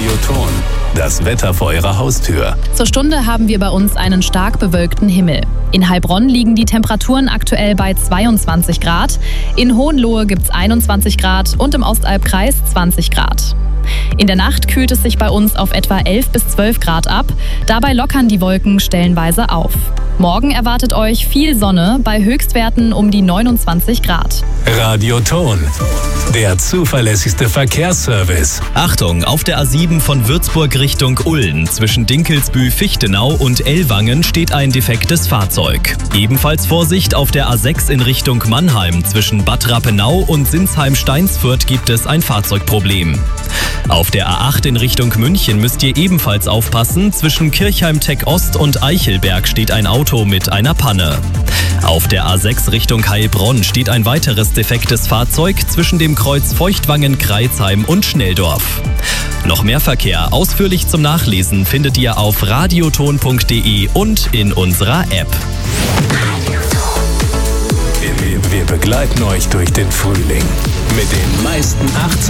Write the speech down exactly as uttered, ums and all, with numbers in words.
Radioton, das Wetter vor Ihrer Haustür. Zur Stunde haben wir bei uns einen stark bewölkten Himmel. In Heilbronn liegen die Temperaturen aktuell bei zweiundzwanzig Grad, in Hohenlohe gibt es einundzwanzig Grad und im Ostalbkreis zwanzig Grad. In der Nacht kühlt es sich bei uns auf etwa elf bis zwölf Grad ab. Dabei lockern die Wolken stellenweise auf. Morgen erwartet euch viel Sonne bei Höchstwerten um die neunundzwanzig Grad. Radioton, der zuverlässigste Verkehrsservice. Achtung, auf der A sieben von Würzburg Richtung Ulm zwischen Dinkelsbühl-Fichtenau und Ellwangen steht ein defektes Fahrzeug. Ebenfalls Vorsicht, auf der A sechs in Richtung Mannheim zwischen Bad Rappenau und Sinsheim-Steinsfurt gibt es ein Fahrzeugproblem. Auf der A acht in Richtung München müsst ihr ebenfalls aufpassen. Zwischen Kirchheim-Tech Ost und Eichelberg steht ein Auto mit einer Panne. Auf der A sechs Richtung Heilbronn steht ein weiteres defektes Fahrzeug zwischen dem Kreuz Feuchtwangen-Kreuzheim und Schnelldorf. Noch mehr Verkehr ausführlich zum Nachlesen findet ihr auf radioton punkt de und in unserer App. Wir begleiten euch durch den Frühling mit den meisten achtzehn